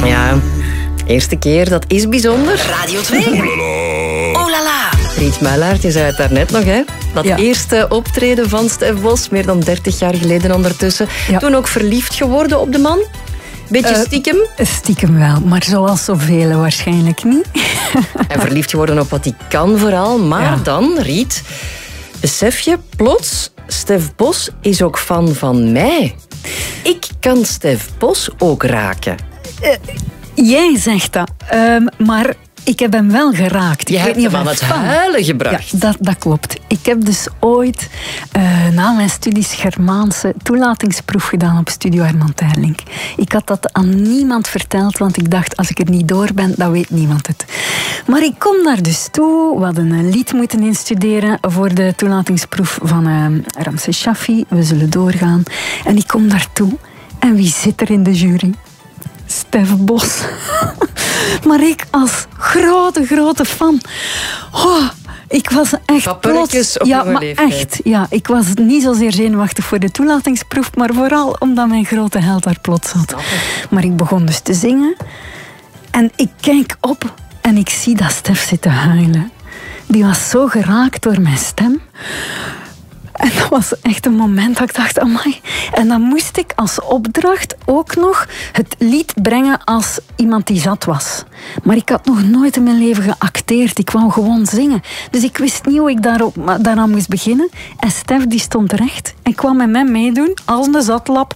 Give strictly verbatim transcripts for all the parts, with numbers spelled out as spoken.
Ja, eerste keer, dat is bijzonder. Radio twee. Oh la la. Riet Muilaert, je zei het daarnet nog, hè? Dat Ja. eerste optreden van Stef Bos, meer dan dertig jaar geleden ondertussen. Ja. Toen ook verliefd geworden op de man? Beetje Uh, stiekem? Stiekem wel, maar zoals zoveel waarschijnlijk niet. En verliefd geworden op wat hij kan vooral. Maar Ja. dan, Riet, besef je plots, Stef Bos is ook fan van mij. Ik kan Stef Bos ook raken. Jij zegt dat, um, maar ik heb hem wel geraakt. Je Ik hebt weet niet hem of aan hij het fan- huilen gebracht. Ja, dat, dat klopt. Ik heb dus ooit uh, na mijn studies Germaanse toelatingsproef gedaan op Studio Herman Terlink. Ik had dat aan niemand verteld, want ik dacht, als ik er niet door ben, dan weet niemand het. Maar ik kom daar dus toe. We hadden een lied moeten instuderen voor de toelatingsproef van uh, Ramses Shaffi. We zullen doorgaan. En ik kom daartoe. En wie zit er in de jury? Stef Bos. Maar ik als grote, grote fan. Oh, ik was echt Pappertjes plots... op ja, jonge maar leeftijd. echt. Ja, ik was niet zozeer zenuwachtig voor de toelatingsproef, maar vooral omdat mijn grote held daar plots zat. Maar ik begon dus te zingen. En ik kijk op en ik zie dat Stef zit te huilen. Die was zo geraakt door mijn stem. En dat was echt een moment dat ik dacht, amai. En dan moest ik als opdracht ook nog het lied brengen als iemand die zat was. Maar ik had nog nooit in mijn leven geacteerd. Ik wou gewoon zingen. Dus ik wist niet hoe ik daarop, daaraan moest beginnen. En Stef die stond recht en kwam met mij meedoen als een zatlap.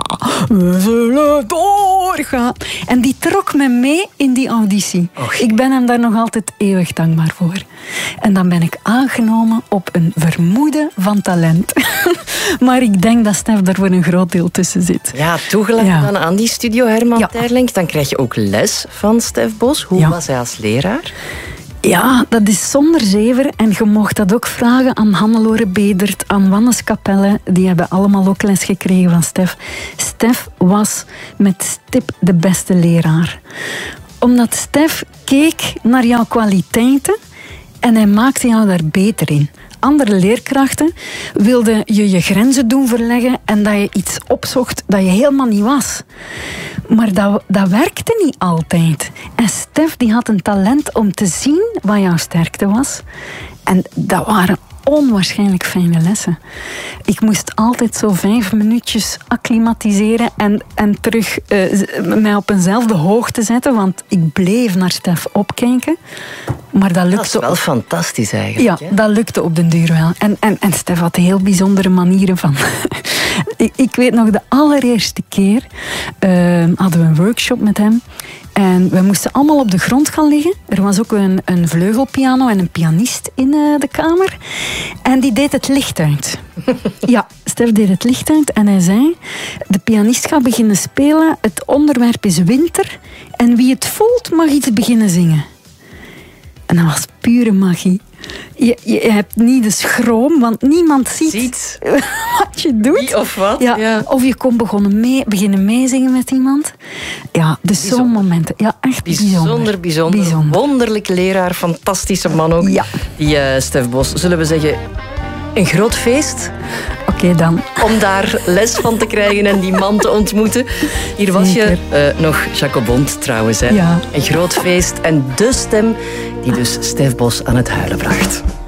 We zullen doorgaan. En die trok me mee in die auditie. Och. Ik ben hem daar nog altijd eeuwig dankbaar voor. En dan ben ik aangenomen op een vermoeden van talent. Maar ik denk dat Stef daar voor een groot deel tussen zit. Ja, toegelaten Ja. dan aan die Studio Herman Ja. Terlink. Dan krijg je ook les van Stef Bos. Hoe Ja. was hij als leraar? Ja, dat is zonder zever. En je mocht dat ook vragen aan Hannelore Bedert, aan Wannes Capelle. Die hebben allemaal ook les gekregen van Stef. Stef was met stip de beste leraar. Omdat Stef keek naar jouw kwaliteiten en hij maakte jou daar beter in. Andere leerkrachten wilden je je grenzen doen verleggen en dat je iets opzocht dat je helemaal niet was. Maar dat, dat werkte niet altijd. En Stef die had een talent om te zien wat jouw sterkte was. En dat waren onwaarschijnlijk fijne lessen. Ik moest altijd zo vijf minuutjes acclimatiseren en, en terug uh, mij op eenzelfde hoogte zetten, want ik bleef naar Stef opkijken. Maar dat lukte. Dat is wel op... fantastisch eigenlijk. Ja, hè? dat lukte op den duur wel. En, en, en Stef had heel bijzondere manieren van. ik, ik weet nog, de allereerste keer uh, hadden we een workshop met hem. En we moesten allemaal op de grond gaan liggen. Er was ook een, een vleugelpiano en een pianist in uh, de kamer. En die deed het licht uit. Ja, Stef deed het licht uit en hij zei: de pianist gaat beginnen spelen. Het onderwerp is winter. En wie het voelt mag iets beginnen zingen. En dat was pure magie. Je, je hebt niet de schroom, want niemand ziet, Ziet. wat je doet. Wie of wat? Ja, Ja. Of je kon begonnen mee, beginnen meezingen met iemand. Ja, dus zo'n Bijzonder. momenten. Ja, echt bijzonder. Bijzonder, bijzonder. Bijzonder. Wonderlijk leraar, fantastische man ook. Ja. Die uh, Stef Bos, zullen we zeggen, een groot feest Oké, okay, dan. om daar les van te krijgen en die man te ontmoeten. Hier was je uh, nog Jacob Bond trouwens. Hè? Ja. Een groot feest en de stem die dus Stef Bos aan het huilen bracht.